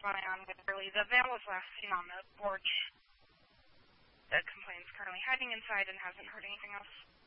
corresponding on with Burley. The van was last seen on the porch. The complaint's currently hiding inside and hasn't heard anything else.